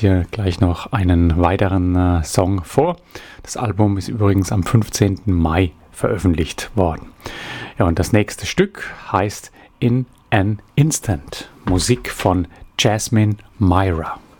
Hier gleich noch einen weiteren Song vor. Das Album ist übrigens am 15. Mai veröffentlicht worden. Ja, und das nächste Stück heißt In an Instant. Musik von Jasmine Myra.